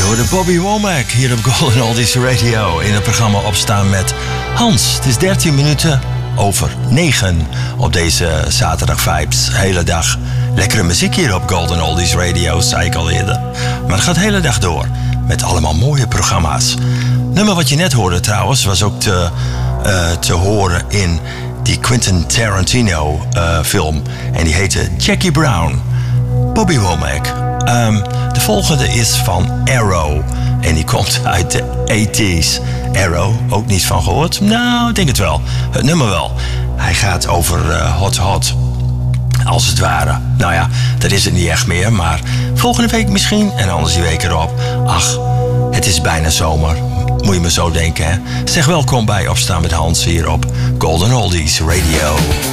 De Bobby Womack hier op Golden Oldies Radio in het programma Opstaan met Hans. Het is 13 minuten over 9 op deze zaterdag vibes. Hele dag lekkere muziek hier op Golden Oldies Radio, zei ik al eerder. Maar het gaat de hele dag door met allemaal mooie programma's. Nummer wat je net hoorde trouwens was ook te horen in die Quentin Tarantino film. En die heette Jackie Brown. Bobby Womack. De volgende is van Arrow. En die komt uit de 80s. Arrow, ook niet van gehoord? Nou, ik denk het wel. Het nummer wel. Hij gaat over Hot Hot. Als het ware. Nou ja, dat is het niet echt meer. Maar volgende week misschien. En anders die week erop. Ach, het is bijna zomer. Moet je me zo denken, hè? Zeg welkom bij Opstaan met Hans hier op Golden Oldies Radio.